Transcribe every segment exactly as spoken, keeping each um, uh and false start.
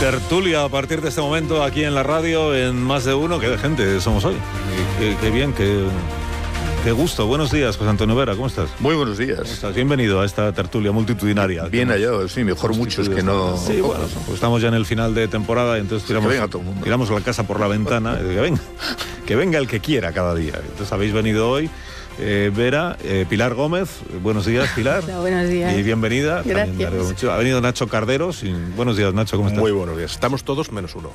Tertulia a partir de este momento aquí en la radio en Más de Uno. Qué de gente somos hoy. Qué, qué bien, qué, qué gusto. Buenos días, José Antonio Vera, ¿cómo estás? Muy buenos días. ¿Cómo estás? Bienvenido a esta tertulia multitudinaria. Bien hallado, sí, mejor muchos que no... Sí, bueno, pues estamos ya en el final de temporada y entonces tiramos, que venga todo el mundo. tiramos la casa por la ventana. Que venga, que venga el que quiera cada día. Entonces habéis venido hoy. Eh, Vera, eh, Pilar Gómez, buenos días, Pilar. Hola, buenos días. Y bienvenida. Gracias. Ha venido Nacho Carderos. Y buenos días, Nacho, ¿cómo estás? Muy buenos días. Estamos todos menos uno.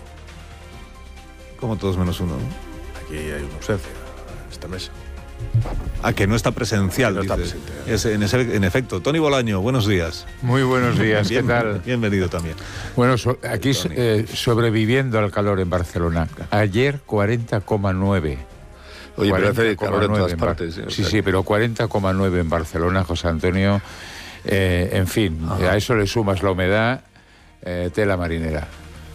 ¿Cómo todos menos uno? Aquí hay una ausencia, esta mesa. Ah, que no está presencial. No está dices. presente. Es, en, ese, en efecto. Tony Bolaño, buenos días. Muy buenos días, Bien, ¿qué tal? Bienvenido también. Bueno, so- aquí eh, sobreviviendo al calor en Barcelona. Ayer cuarenta coma nueve. Oye, pero hace calor en todas en Bar- partes. ¿eh? O Sí, sea sí, pero cuarenta coma nueve en Barcelona, José Antonio. Eh, en fin, Ajá. a eso le sumas la humedad, eh, tela marinera.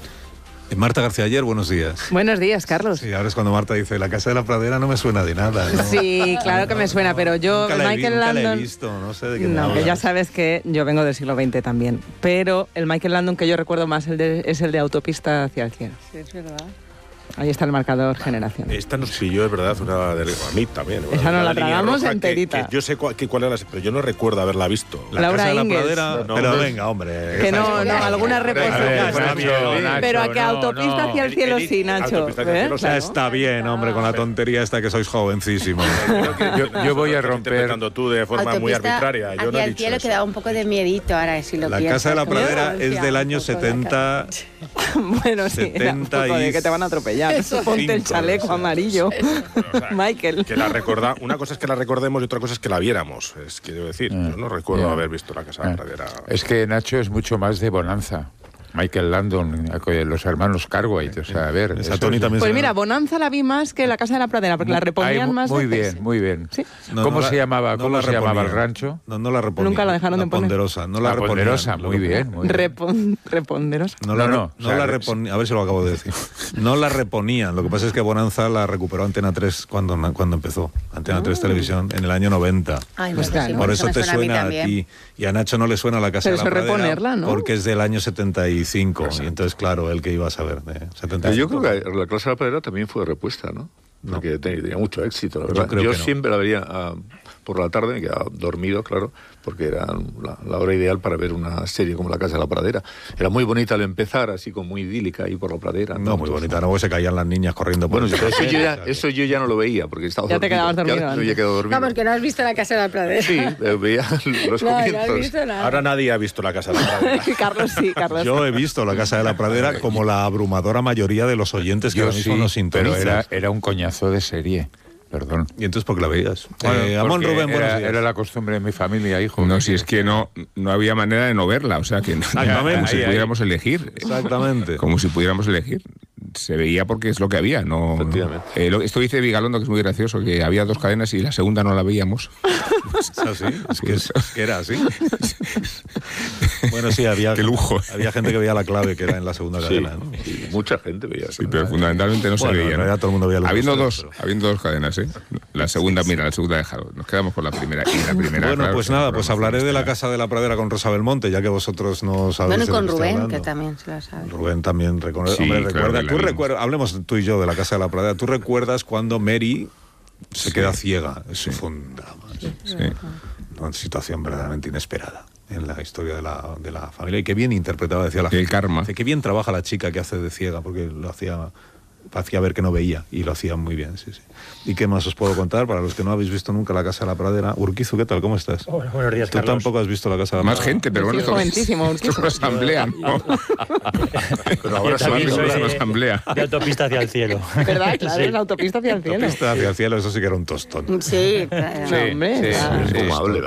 Eh, Marta García Ayer, buenos días. Buenos días, Carlos. Sí, ahora es cuando Marta dice, la Casa de la Pradera no me suena de nada, ¿no? Sí, claro que me suena, pero yo, Nunca la he vi- Michael nunca la he Landon... visto, no sé de qué me No, que hablas. ya sabes que yo vengo del siglo veinte también, pero el Michael Landon que yo recuerdo más el de- es el de Autopista hacia el cielo. Sí, es verdad. Ahí está el marcador generación. Esta nos pilló, es verdad, una de, a mí también. Esa una no la línea tragamos roja que- enterita. que yo sé cuál, que cuál era, la- pero yo no recuerdo haberla visto. La Laura Casa de la Ingalls. Pradera, No, pero no, venga, hombre. Que no, no, alguna A ver, reposición. está Nacho, bien. Nacho, Pero a que no, Autopista no. hacia el cielo El- el- sí, Nacho. Autopista hacia el ¿eh? cielo, O sea, Claro. está bien, hombre, con la tontería esta que sois jovencísimos. Yo, yo voy a Estás romper... interpretando tú de forma muy arbitraria. Yo no he hacia el dicho cielo eso. que da un poco de miedito ahora, si lo La piensas. Casa de la Como Pradera que es del año un poco la setenta... Bueno, sí, era un setenta poco y de que te van a atropellar. Ponte el cinco, chaleco o sea. amarillo. O sea, Michael. Que la recorda, una cosa es que la recordemos y otra cosa es que la viéramos. Es quiero decir, yo no recuerdo Ya. haber visto la Casa de la Eh, Pradera. Es que Nacho es mucho más de bonanza. Michael Landon, eh, los hermanos Cartwright, o sea, a ver... Esa eso Tony es- también Pues se- mira, Bonanza la vi más que la Casa de la Pradera, porque la reponían Ay, más Muy veces. bien, muy bien. Sí. No, ¿Cómo no la- se llamaba, no cómo la se llamaba el reponían. rancho? No, no la reponían. Nunca la dejaron de poner. Ponderosa, no la, La reponían. Ponderosa, Lo muy que- bien, muy bien. Repon- reponderosa. No, la, No, re- no, no o sea, la re- reponían, a ver si lo acabo de decir. No la reponían, lo que pasa es que Bonanza la recuperó Antena tres cuando, cuando empezó. Antena tres Televisión en el año noventa. Ay, Pues bueno, sí, claro. Por me eso te a mí suena a, también. ti y a Nacho no le suena la Casa Pero de la eso es Pradera reponerla, ¿no? porque es del año setenta y cinco y entonces claro, él que iba a saber de setenta y Yo cinco. creo que la Casa de la Pradera también fue repuesta, ¿no? No. Porque tenía, tenía mucho éxito, la verdad. creo Yo que no. siempre la veía ah, por la tarde, me quedaba dormido, claro, porque era la, la hora ideal para ver una serie como La Casa de la Pradera. Era muy bonita al empezar, así como muy idílica ahí por la pradera. No, muy bonita, no, se caían las niñas corriendo por Bueno, el- pero eso yo, ya, O sea, que- eso yo ya no lo veía, porque estaba Ya te quedabas dormido Ya, antes. yo ya quedado dormido. Vamos, que no has visto la Casa de la Pradera. Sí, eh, veía los No, no has comienzos. visto nada. Ahora nadie ha visto la Casa de la Pradera. Carlos sí, Carlos. Yo he visto la Casa de la Pradera como la abrumadora mayoría de los oyentes que Yo ahora mismo sí, nos pero sintonizan. era, era un coñazo de serie, perdón. ¿Y entonces por qué la veías? Bueno, eh, Amón porque Rubén, buenos era, días. era la costumbre de mi familia, hijo. No, si es que no, no había manera de no verla, o sea, que no- Exactamente. como si Ahí, ahí. pudiéramos elegir. Exactamente. Como si pudiéramos elegir. Se veía porque es lo que había, no. Efectivamente. Eh, lo- esto dice Vigalondo, que es muy gracioso, que había dos cadenas y la segunda no la veíamos. ¿Es así? Es que, es, es que era así. Bueno, sí, había, Qué lujo. había gente que veía la clave que era en la segunda Sí, cadena. ¿no? sí, mucha gente veía eso. Sí, pero fundamentalmente no Bueno, se en veía. realidad todo el mundo veía los habiendo dos, dos, pero- habiendo dos cadenas, ¿eh? La segunda, mira, la segunda dejado. Nos quedamos con la primera. Y la primera, Bueno, claro, pues se nada, nos pues programa hablaré de la fuera. Casa de la Pradera con Rosa Belmonte, ya que vosotros no sabéis Bueno, y de lo con que estoy Rubén, hablando. que también se lo sabe. Rubén también reconoce. Sí, Hombre, claro recuerda, que la tú vimos. recuerdas, hablemos tú y yo de la Casa de la Pradera. ¿Tú recuerdas cuando Mary se Sí. queda ciega? Eso Sí. fue un drama. Sí. Una situación verdaderamente inesperada en la historia de la, de la familia. Y qué bien interpretaba, decía la El karma. Dice, qué bien trabaja la chica que hace de ciega, porque lo hacía, hacía ver que no veía, y lo hacía muy bien, sí, sí. ¿Y qué más os puedo contar? Para los que no habéis visto nunca la Casa de la Pradera. Urquizu, ¿qué tal? ¿Cómo estás? Hola, buenos días, Tú Carlos. tampoco has visto la Casa de la Más Pradera. gente, pero Sí, bueno, esto, jovencísimo, esto es una asamblea, ¿no? Pero ahora Yo también sí, soy es una de, asamblea. de autopista hacia el cielo. ¿Verdad? Claro, Sí. es la autopista hacia el cielo. Autopista hacia el cielo, eso sí que era un tostón. Sí, claro. No, hombre, sí, claro. sí, sí. Infumable,